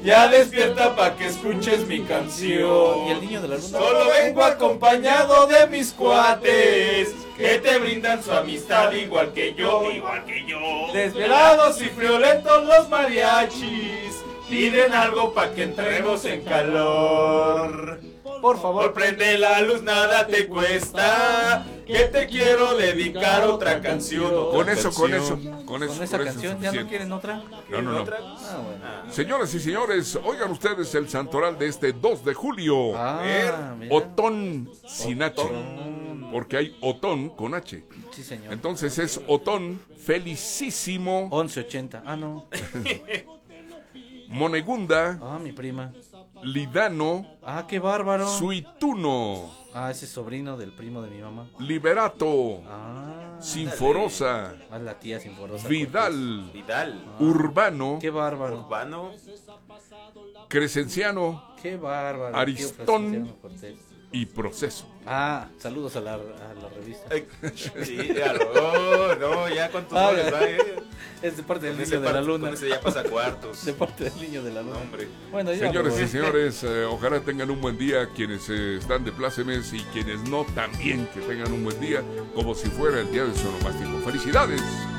Ya despierta pa' que escuches mi canción. ¿Y el niño de la luna? Solo vengo acompañado de mis cuates, que te brindan su amistad igual que yo. Desvelados y friolentos los mariachis piden algo pa' que entremos en calor. Por favor, Prende la luz, nada te cuesta, que te quiero dedicar otra canción. Con esa canción, ¿ya no quieren otra? No. ¿Otra? Ah, bueno. Señoras y señores, oigan ustedes el santoral de este 2 de julio. Mira. Otón sin H. Porque hay Otón con H. Sí, señor. Entonces es Otón felicísimo 1180. Ah, no. Monegunda Mi prima. Lidano Qué bárbaro. Suituno Ese es sobrino del primo de mi mamá. Liberato Sinforosa La tía Sinforosa. Vidal Vidal. Urbano Qué bárbaro. Urbano. Crescenciano Qué bárbaro. Aristón. Qué Cortés. y Proceso. Saludos a la revista. Sí, no, ya cuántos goles va, Es de parte del Con niño ese de la luna. Con ese ya pasa cuartos. De parte del niño de la luna. Hombre. Bueno, ya Señores me y voy. señores, ojalá tengan un buen día quienes están de plácemes y quienes no también que tengan un buen día como si fuera el día del sonomástico. ¡Felicidades!